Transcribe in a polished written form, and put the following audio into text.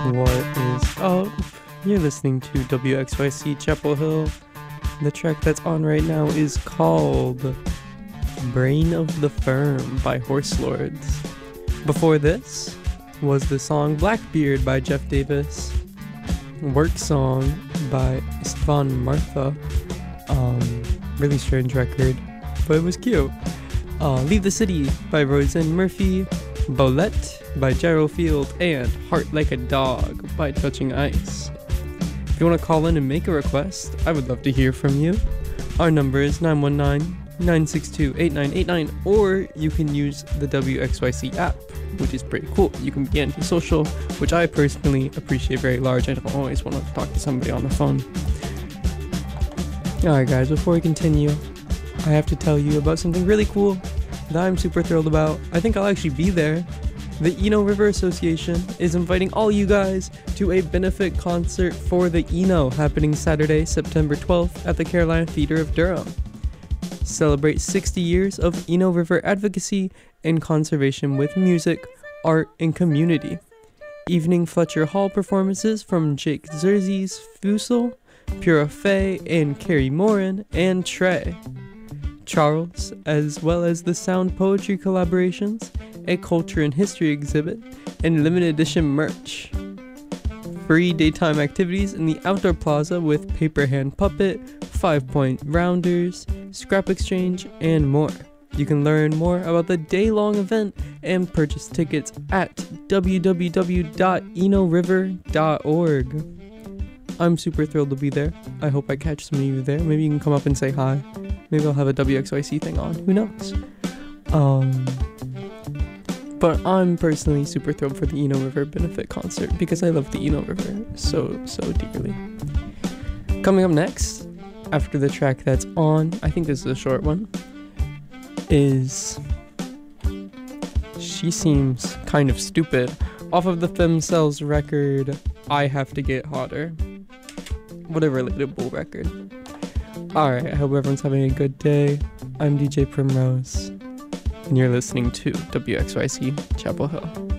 What is up? You're listening to WXYC Chapel Hill. The track that's on right now is called Brain of the Firm by Horse Lords. Before this was the song Blackbeard by Jeff Davis. Work Song by Istvan Martha. Really strange record, but it was cute. Leave the City by Roisin Murphy. Bolette by Gyro Field, and Heart Like a Dog by Touching Ice. If you want to call in and make a request, I would love to hear from you. Our number is 919-962-8989, or you can use the WXYC app, which is pretty cool. You can be anti-social, which I personally appreciate very large. I don't always want to talk to somebody on the phone. Alright guys, before we continue, I have to tell you about something really cool that I'm super thrilled about. I think I'll actually be there. The Eno River Association is inviting all you guys to a benefit concert for the Eno happening Saturday, September 12th at the Carolina Theater of Durham. Celebrate 60 years of Eno River advocacy and conservation with music, art, and community. Evening Fletcher Hall performances from Jake Zerzies, Fusel, Pura Fay, and Carrie Morin, and Trey Charles, as well as the sound poetry collaborations, a culture and history exhibit, and limited edition merch. Free daytime activities in the outdoor plaza with paper hand puppet, 5-point rounders, scrap exchange, and more. You can learn more about the day-long event and purchase tickets at www.enoriver.org. I'm super thrilled to be there. I hope I catch some of you there. Maybe you can come up and say hi. Maybe I'll have a WXYC thing on. Who knows? But I'm personally super thrilled for the Eno River benefit concert because I love the Eno River so dearly. Coming up next, after the track that's on, I think this is a short one, is She Seems Kind of Stupid off of the Femcells record I Have to Get Hotter. What a relatable record. Alright, I hope everyone's having a good day. I'm DJ Primrose, and you're listening to WXYC Chapel Hill.